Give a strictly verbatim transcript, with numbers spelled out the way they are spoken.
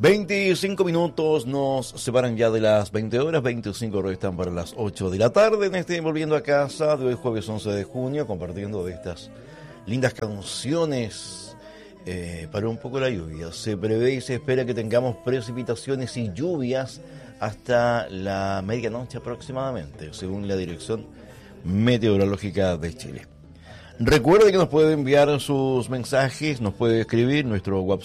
veinticinco minutos nos separan ya de las veinte horas, veinticinco restan para las ocho de la tarde en este Volviendo a Casa de hoy jueves once de junio, compartiendo de estas lindas canciones eh, para un poco la lluvia. Se prevé y se espera que tengamos precipitaciones y lluvias hasta la medianoche aproximadamente, según la Dirección Meteorológica de Chile. Recuerde que nos puede enviar sus mensajes, nos puede escribir nuestro WhatsApp